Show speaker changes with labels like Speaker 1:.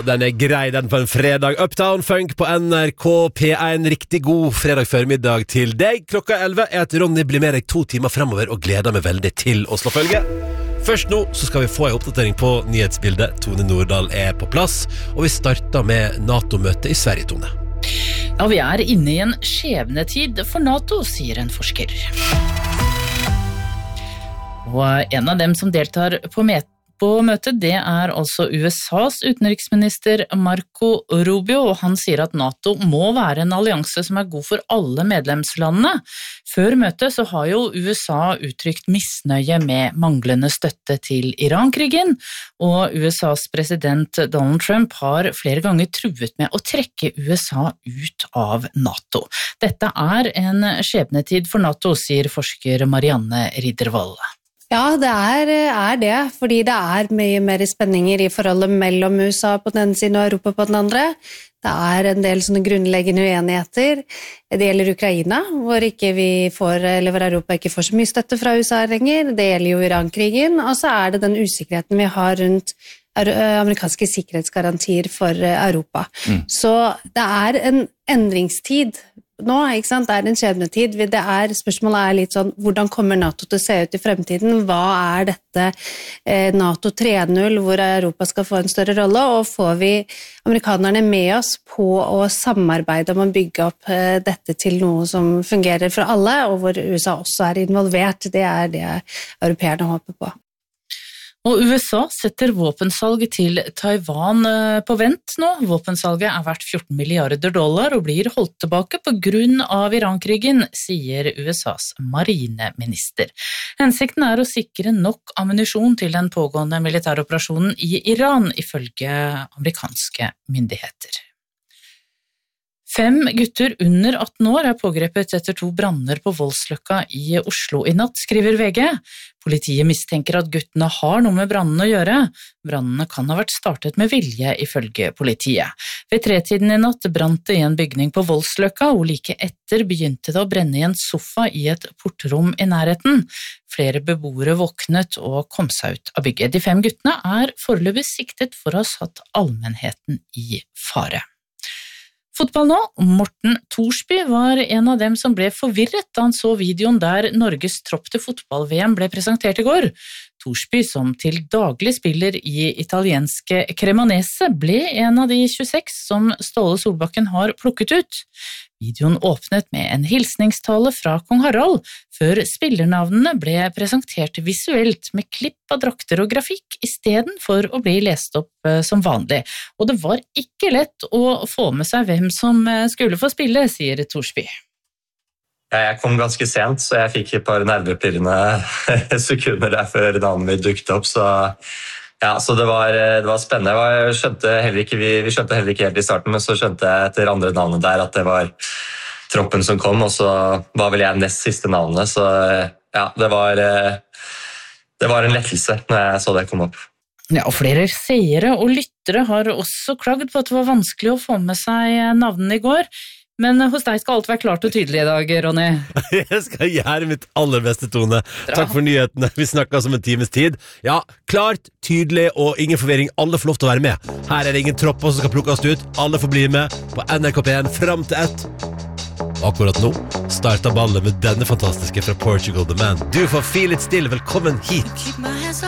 Speaker 1: den grei den på en fredag. Uptown Funk på NRK P1. Riktig god fredag formiddag til deg. Klokka 11 at Ronny blir med deg 2 timer fremover og gleder meg veldig til å slå følge. Først nå så skal vi få en oppdatering på nyhetsbildet. Tone Nordahl på plass, og vi starter med NATO-møtet i Sverige, Tone.
Speaker 2: Ja, vi inne i en skjebnetid for NATO, sier en forsker. Og en av dem som deltar på møtet, det altså USAs utenriksminister Marco Rubio, og han sier at NATO må være en allianse som god for alle medlemslandene. Før møtet så har jo USA uttrykt misnøye med manglende støtte til Iran-krigen, og USAs president Donald Trump har flere ganger truet med å trekke USA ut av NATO. Dette en skjebnetid for NATO, sier forsker Marianne Riddervold.
Speaker 3: Ja, det det, fordi det mye mer spenninger i forholdet mellom USA på den ene siden og Europa på den andre. Det en del sånne grunnleggende uenigheter. Det gjelder Ukraina, hvor hvor Europa ikke får så mye støtte fra USA lenger. Det gjelder jo Iran-krigen, og så det den usikkerheten vi har rundt amerikanske sikkerhetsgarantier for Europa. Så det en endringstid nå, ikke sant? Det en skjebnetid. Spørsmålet litt sånn, hvordan kommer NATO til å se ut i fremtiden? Hva dette NATO 3.0, hvor Europa skal få en større rolle? Og får vi amerikanerne med oss på å samarbeide om å bygge opp dette til noe som fungerer for alle, og hvor USA også involvert? Det det europeerne håper på.
Speaker 2: Og USA setter våpensalget til Taiwan på vent nå. Våpensalget verdt $14 milliarder og blir holdt tilbake på grunn av Iran-krigen, sier USAs marineminister. Hensikten å sikre nok ammunisjon til den pågående militæroperasjonen i Iran, ifølge amerikanske myndigheter. 5 gutter under 18 år pågrepet etter 2 branner på Voldsløkka i Oslo i natt, skriver VG. Politiet mistenker at guttene har noe med brannene å gjøre. Brannene kan ha vært startet med vilje, ifølge politiet. Ved 3-tiden i natt brant det i en bygning på Voldsløkka, og like etter begynte det å brenne i en sofa i et portrom i nærheten. Flere beboere våknet og kom seg ut av bygget. De 5 guttene foreløpig siktet for å ha satt allmennheten i fare. Fotball nå. Morten Thorsby var en av dem som ble forvirret da han så videoen der Norges tropp til fotball-VM ble presentert i går. Thorsby, som til daglig spiller i italienske Cremonese, ble en av de 26 som Ståle Solbakken har plukket ut. Videoen åpnet med en hilsningstale fra kong Harald, før spillernavnene ble presentert visuelt med klipp av drakter og grafikk, i stedet for å bli lest opp som vanlig. Og det var ikke lett å få med seg hvem som skulle få spille, sier Thorsby.
Speaker 4: Jeg kom ganske sent, så jeg fikk et par nervepirrende sekunder der før navnet mitt dukket opp, så det var spennende. Vi skjønte heller ikke helt i starten, men så skjønte jeg etter andre navnet der at det var troppen som kom, og så var vel jeg nest siste navnet, så ja, det var en lettelse når jeg så det komme opp.
Speaker 2: Ja, og flere seere og lyttere har også klaget på at det var vanskelig å få med seg navnene i går. Men hos deg skal alt være klart og tydelig i dag, Ronny.
Speaker 1: Jeg skal gjøre mitt aller beste, Tone. Takk for nyhetene. Vi snakkes om en times tid. Ja, klart, tydelig og ingen forvirring. Alle får lov til å være med. Her det ingen tropper som skal plukkes ut. Alle får bli med på NRK P1 frem til 1. Akkurat nå starter ballet med denne fantastiske fra Portugal, The Man. Du får Feel It Still. Velkommen hit.